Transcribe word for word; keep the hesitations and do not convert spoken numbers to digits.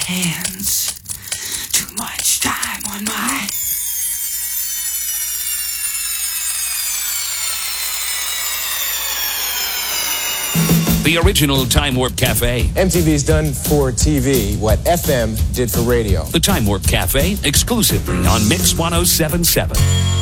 hands. Too much time on my... The original Time Warp Cafe. M T V's done for T V what F M did for radio. The Time Warp Cafe, exclusively on Mix one oh seven point seven.